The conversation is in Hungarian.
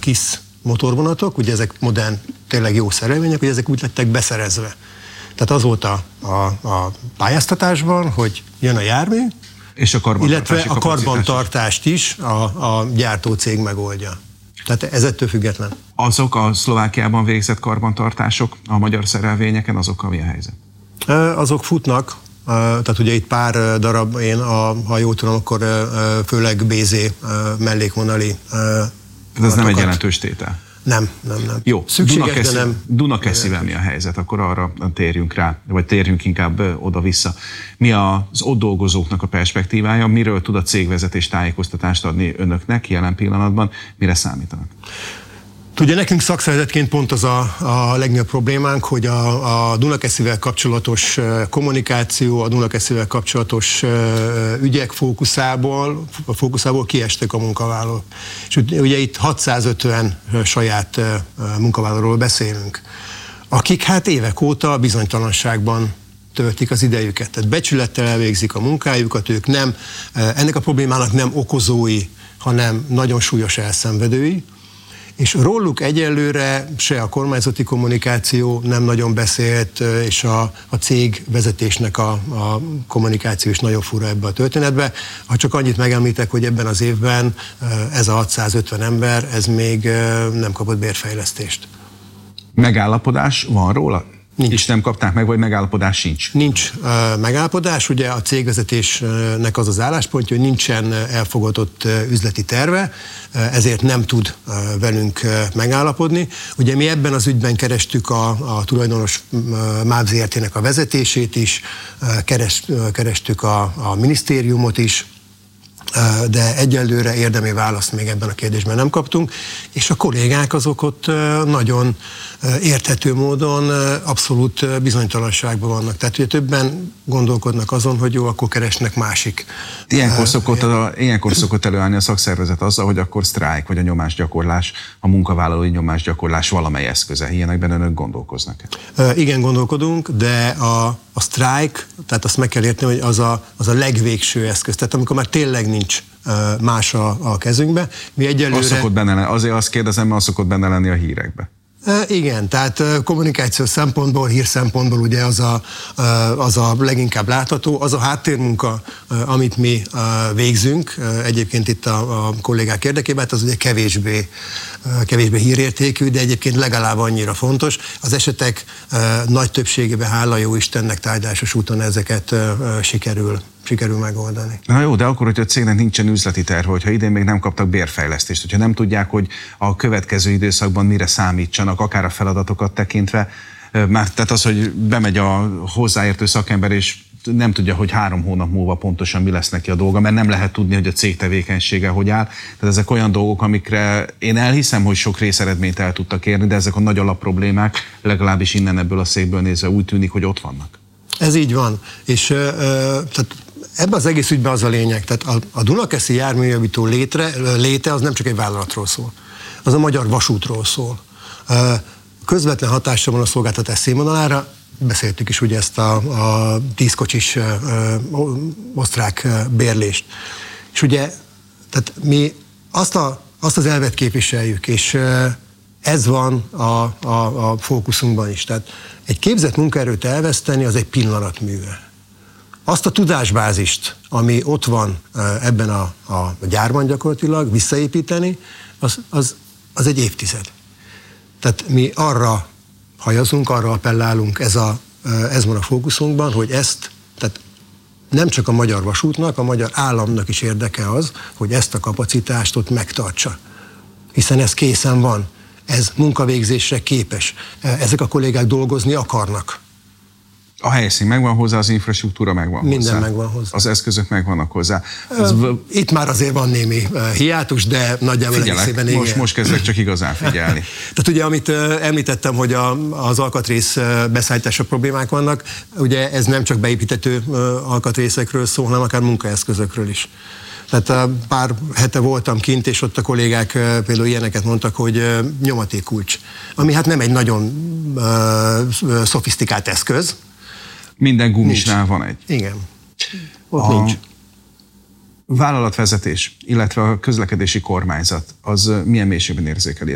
KISZ motorvonatok, ugye ezek modern, tényleg jó szerelvények, hogy ezek úgy lettek beszerezve. Tehát az volt a pályáztatásban, hogy jön a jármű, és illetve a karbantartást is a gyártócég megoldja. Tehát ez ettől független. Azok a Szlovákiában végzett karbantartások a magyar szerelvényeken, azokkal mi a helyzet? Azok futnak, tehát ugye itt pár darab, ha jól tudom, akkor főleg BZ mellékvonali. Ez nem egy jelentős tétel. Nem. Jó, szükséges, de nem. Dunakeszivel mi a helyzet? Akkor arra térjünk rá, vagy térjünk inkább oda-vissza. Mi az ott dolgozóknak a perspektívája? Miről tud a cégvezetés tájékoztatást adni önöknek jelen pillanatban? Mire számítanak? Tudja, nekünk szakszervezetként pont az a legnagyobb problémánk, hogy a Dunakeszivel kapcsolatos kommunikáció, a Dunakeszivel kapcsolatos ügyek fókuszából kiestek a munkavállalók. És ugye itt 650 saját munkavállalóról beszélünk, akik hát évek óta bizonytalanságban töltik az idejüket. Tehát becsülettel elvégzik a munkájukat, ők nem, ennek a problémának nem okozói, hanem nagyon súlyos elszenvedői. És róluk egyelőre se a kormányzati kommunikáció nem nagyon beszélt, és a cég vezetésnek a kommunikáció is nagyon fura ebbe a történetbe. Ha csak annyit megemlítek, hogy ebben az évben ez a 650 ember, ez még nem kapott bérfejlesztést. Megállapodás van róla? Nincs. És nem kapták meg, vagy megállapodás sincs? Nincs megállapodás, ugye a cégvezetésnek az az álláspontja, hogy nincsen elfogadott üzleti terve, ezért nem tud velünk megállapodni. Ugye mi ebben az ügyben kerestük a tulajdonos MÁV Zrt-nek a vezetését is, kerestük a minisztériumot is, de egyelőre érdemi választ még ebben a kérdésben nem kaptunk, és a kollégák azok ott nagyon érthető módon abszolút bizonytalanságban vannak. Tehát ugye többen gondolkodnak azon, hogy jó, akkor keresnek másik. Ilyenkor szokott előállni a szakszervezet azzal, hogy akkor sztrájk, vagy a nyomásgyakorlás, a munkavállalói nyomásgyakorlás valamely eszköze. Ilyenekben önök gondolkoznak? Igen, gondolkodunk, de a sztrájk, tehát azt meg kell érteni, hogy az a legvégső eszköz. Tehát amikor már tényleg nincs más a kezünkbe. Mi egyelőre... Azért azt kérdezem, mert az szokott benne lenni a hírekbe. Igen, tehát kommunikációs szempontból, hír szempontból ugye az a leginkább látható, az a háttérmunka, amit mi végzünk, egyébként itt a kollégák érdekében, hát az ugye kevésbé hírértékű, de egyébként legalább annyira fontos. Az esetek nagy többségében, hála jó Istennek, tárgyalásos úton ezeket sikerül megoldani. Na jó, de akkor, hogyha a cégnek nincsen üzleti terve, hogyha idén még nem kaptak bérfejlesztést, hogyha nem tudják, hogy a következő időszakban mire számítsanak, akár a feladatokat tekintve, már tehát az, hogy bemegy a hozzáértő szakember, és nem tudja, hogy 3 hónap múlva pontosan mi lesz neki a dolga, mert nem lehet tudni, hogy a cég tevékenysége hogy áll. Tehát ezek olyan dolgok, amikre én elhiszem, hogy sok részeredményt el tudtak érni, de ezek a nagy alapproblémák, legalábbis innen ebből a székből nézve úgy tűnik, hogy ott vannak. Ez így van. És tehát ebben az egész ügyben az a lényeg, tehát a Dunakeszi járműjavító léte az nem csak egy vállalatról szól, az a Magyar Vasútról szól. Közvetlen hatása van a szolgáltatás színvonalára, beszéltük is ugye ezt a 10 kocsis osztrák bérlést. És ugye, tehát mi azt az elvet képviseljük, és ez van a fókuszunkban is. Tehát egy képzett munkaerőt elveszteni, az egy pillanatműve. Azt a tudásbázist, ami ott van ebben a gyárban gyakorlatilag, visszaépíteni, az egy évtized. Tehát mi arra hajazunk, arra appellálunk, ez van a fókuszunkban, hogy ezt, tehát nem csak a Magyar Vasútnak, a magyar államnak is érdeke az, hogy ezt a kapacitást ott megtartsa. Hiszen ez készen van, ez munkavégzésre képes. Ezek a kollégák dolgozni akarnak. A helyszín megvan hozzá, az infrastruktúra megvan hozzá. Minden megvan hozzá. Az eszközök megvannak hozzá. Itt már azért van némi hiátus, de nagyjából egészében igen. Most kezdek csak igazán figyelni. Tehát ugye, amit említettem, hogy az alkatrész beszállítása problémák vannak, ugye ez nem csak beépítető alkatrészekről szól, hanem akár munkaeszközökről is. Tehát pár hete voltam kint, és ott a kollégák például ilyeneket mondtak, hogy nyomatékkulcs, ami hát nem egy nagyon szofisztikált eszköz. Minden gumisnál van egy. Igen. Ott nincs. Vállalatvezetés, illetve a közlekedési kormányzat, az milyen mélységben érzékeli